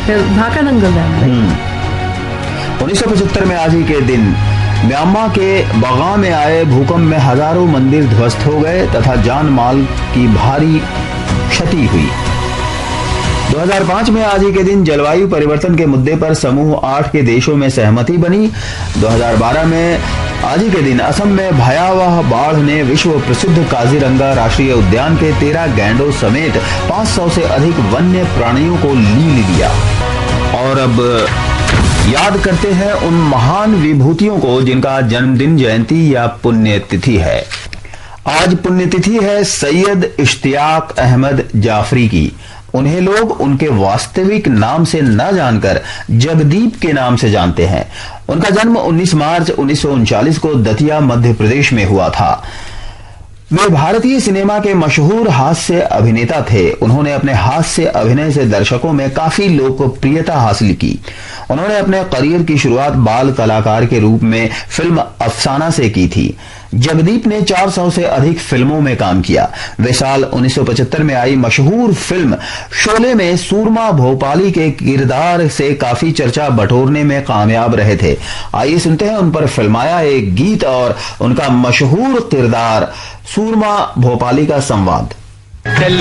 फिर ढाका दंगल 1975 में आज ही के दिन म्यांमार के बगा में आए भूकंप में हजारों मंदिर ध्वस्त हो गए तथा जान माल की भारी क्षति हुई। 2005 में आज ही के दिन जलवायु परिवर्तन के मुद्दे पर समूह 8 के देशों में सहमति बनी। 2012 में आज ही के दिन असम में भयावह बाढ़ ने विश्व प्रसिद्ध काजीरंगा राष्ट्रीय उद्यान के 13 गैंडों समेत 500 से अधिक वन्य प्राणियों को लील लिया। और अब याद करते हैं उन महान विभूतियों को जिनका जन्मदिन, जयंती या पुण्यतिथि है। आज पुण्यतिथि है सैयद इश्तियाक अहमद जाफरी की। उन्हें लोग उनके वास्तविक नाम से न जानकर जगदीप के नाम से जानते हैं। उनका जन्म 19 मार्च 1939 को दतिया मध्य प्रदेश में हुआ था। वे भारतीय सिनेमा के मशहूर हास्य अभिनेता थे। उन्होंने अपने हास्य अभिनय से दर्शकों में काफी लोकप्रियता हासिल की। उन्होंने अपने करियर की शुरुआत बाल कलाकार के रूप में फिल्म अफसाना से की थी। जगदीप ने 400 से अधिक फिल्मों में काम किया। वे साल 1975 में आई मशहूर फिल्म शोले में सूरमा भोपाली के किरदार से काफी चर्चा बटोरने में कामयाब रहे थे। आइए सुनते हैं उन पर फिल्माया एक गीत और उनका मशहूर किरदार सूरमा भोपाली का संवाद।